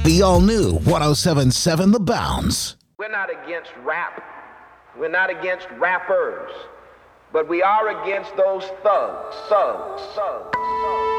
The all-new 107.7 The Bounce. We're not against rap. We're not against rappers. But we are against those thugs.